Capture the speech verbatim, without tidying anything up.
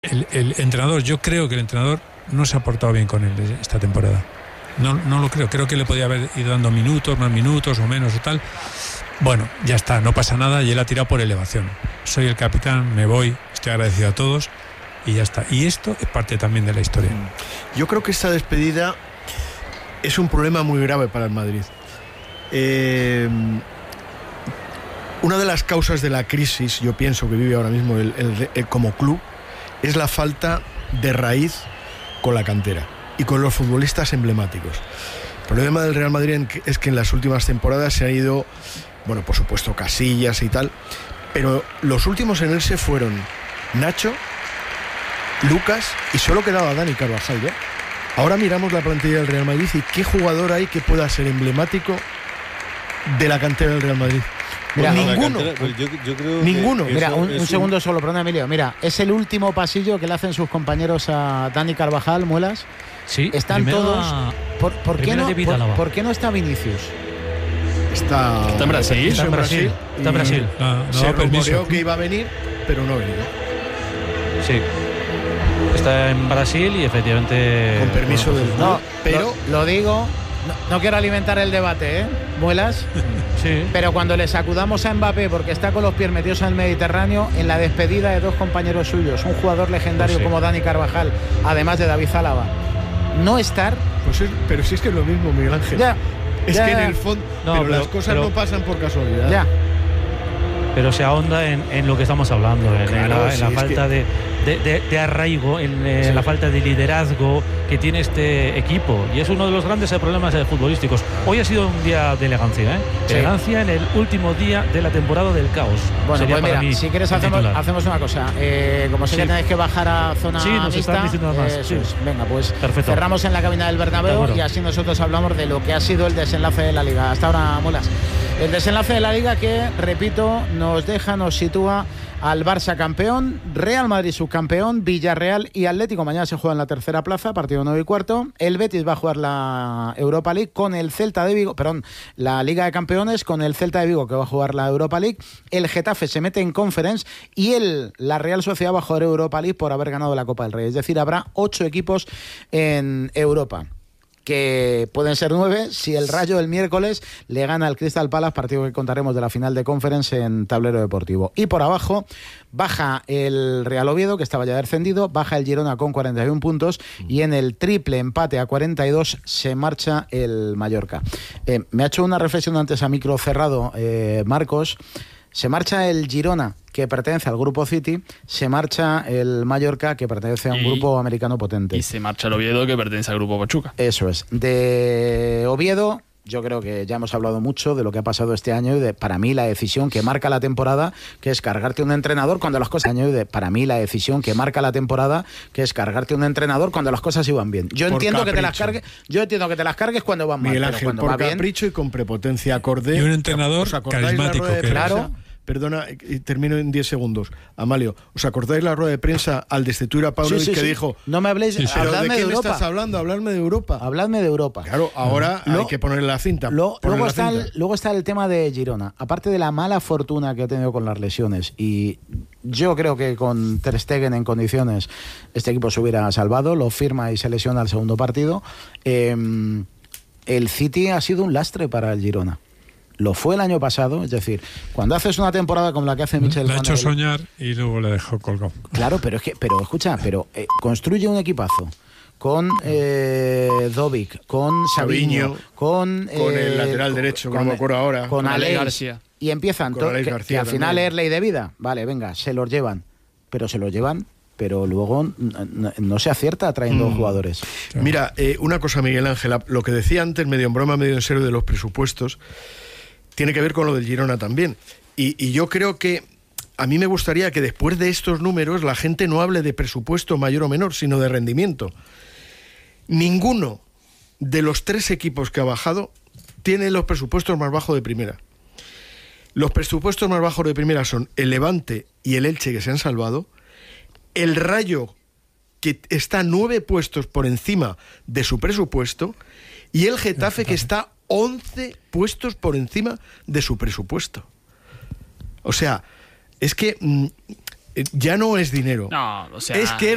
El, el entrenador, yo creo que el entrenador no se ha portado bien con él esta temporada. No, no lo creo, creo que le podía haber ido dando minutos, más minutos o menos o tal. Bueno, ya está, no pasa nada y él ha tirado por elevación. Soy el capitán, me voy, estoy agradecido a todos y ya está. Y esto es parte también de la historia. Yo creo que esta despedida es un problema muy grave para el Madrid. Eh, una de las causas de la crisis, yo pienso que vive ahora mismo el, el, el, como club, es la falta de raíz con la cantera y con los futbolistas emblemáticos. El problema del Real Madrid es que en las últimas temporadas se ha ido, bueno, por supuesto Casillas y tal, pero los últimos en irse fueron Nacho, Lucas y solo quedaba Dani Carvajal ya. Ahora miramos la plantilla del Real Madrid y qué jugador hay que pueda ser emblemático de la cantera del Real Madrid. Mira, pues ninguno. Cantera, pues yo, yo creo ninguno. Que Mira, eso, un, un un... segundo solo, perdón, Emilio. Mira, es el último pasillo que le hacen sus compañeros a Dani Carvajal, Muelas. Sí, están primera, todos. ¿Por, por, qué no, por, ¿Por qué no está Vinicius? Está, está en Brasil. Está en Brasil. Brasil está en Brasil. No, no, se permiso. rumoreó que iba a venir, pero no ha venido. Sí. Está en Brasil y efectivamente. Con permiso bueno, del. No, pero. Lo, lo digo. No, no quiero alimentar el debate, ¿eh? Muelas. Sí. Pero cuando le sacudamos a Mbappé porque está con los pies metidos en el Mediterráneo, en la despedida de dos compañeros suyos, un jugador legendario Pues sí. como Dani Carvajal, además de David Zálava, no estar. Pues es, pero sí es que es lo mismo, Miguel Ángel. Ya. Es ya, que en ya. el fondo. No, pero, pero- las cosas pero- no pasan por casualidad. Ya. Pero se ahonda en, en lo que estamos hablando, en, Claro, en la, en sí, la es falta que... de, de, de, de arraigo, en eh, Sí. la falta de liderazgo que tiene este equipo. Y es uno de los grandes problemas eh, futbolísticos. Hoy ha sido un día de elegancia, ¿eh? Sí. Elegancia en el último día de la temporada del caos. Bueno, Sería pues para mira, mí si quieres el hacemos, titular. hacemos una cosa. Eh, como sé Sí. que tenéis que bajar a zona Sí, nos mixta, están diciendo nada más, eso sí. es. Venga, pues Perfecto. cerramos en la cabina del De Bernabéu acuerdo. y así nosotros hablamos de lo que ha sido el desenlace de la Liga. Hasta ahora, Muelas. El desenlace de la Liga que, repito, nos deja, nos sitúa al Barça campeón, Real Madrid subcampeón, Villarreal y Atlético. Mañana se juega en la tercera plaza, partido nueve y cuarto. El Betis va a jugar la Europa League con el Celta de Vigo, perdón, la Liga de Campeones con el Celta de Vigo que va a jugar la Europa League. El Getafe se mete en Conference y el, la Real Sociedad va a jugar Europa League por haber ganado la Copa del Rey. Es decir, habrá ocho equipos en Europa, que pueden ser nueve si el Rayo el miércoles le gana al Crystal Palace, partido que contaremos de la final de Conference en Tablero Deportivo. Y por abajo baja el Real Oviedo, que estaba ya descendido, baja el Girona con cuarenta y uno puntos y en el triple empate a cuarenta y dos se marcha el Mallorca. Eh, me ha hecho una reflexión antes a micro cerrado, eh, Marcos. Se marcha el Girona, que pertenece al grupo City, se marcha el Mallorca, que pertenece a un Y- grupo americano potente. Y se marcha el Oviedo, que pertenece al Grupo Pachuca. Eso es. De Oviedo, yo creo que ya hemos hablado mucho de lo que ha pasado este año y de, para mí, la decisión que marca la temporada, que es cargarte un entrenador cuando las cosas... Y de, para mí, la decisión que marca la temporada, que es cargarte un entrenador cuando las cosas iban bien. Yo Por entiendo que te las capricho. cargues, yo entiendo que te las cargues cuando van mal, Miguel pero Ángel, cuando por va bien... capricho y con prepotencia acordé. Y un entrenador ¿Os acordáis la carismático rueda de que prensa? era. Claro. Perdona, y termino en diez segundos. Amalio, ¿os acordáis la rueda de prensa al destituir a Paunovic Sí, sí, que sí. dijo... No me habléis, Sí, sí. ¿Pero de habladme qué de me Europa. estás hablando? Hablarme de Europa. Habladme de Europa. Claro, ahora Lo- hay que ponerle la cinta. Lo- Ponerle luego, la está cinta. el, luego está el tema de Girona. Aparte de la mala fortuna que ha tenido con las lesiones, y yo creo que con Ter Stegen en condiciones este equipo se hubiera salvado, lo firma y se lesiona al segundo partido. Eh, el City ha sido un lastre para el Girona. Lo fue el año pasado, es decir, cuando haces una temporada como la que hace Michel Le ha hecho Van el- soñar y luego le dejó colgado. Claro, pero es que, pero escucha, pero eh, construye un equipazo con eh, Dovic, con Sabiño, Sabiño, con con el eh, lateral derecho, que no me acuerdo ahora, con con Alex Alex García. y empiezan Con to- Alex que, García que al final también. es ley de vida, vale, venga, se los llevan, pero se los llevan, pero luego n- n- no se acierta trayendo Mm. jugadores. Mira, eh, una cosa, Miguel Ángel, lo que decía antes, medio en broma, medio en serio, de los presupuestos, tiene que ver con lo del Girona también. Y, y yo creo que a mí me gustaría que después de estos números la gente no hable de presupuesto mayor o menor, sino de rendimiento. Ninguno de los tres equipos que ha bajado tiene los presupuestos más bajos de primera. Los presupuestos más bajos de primera son el Levante y el Elche, que se han salvado, el Rayo, que está nueve puestos por encima de su presupuesto, y el Getafe, que está once puestos por encima de su presupuesto. O sea, es que mm, ya no es dinero. No, o sea... Es que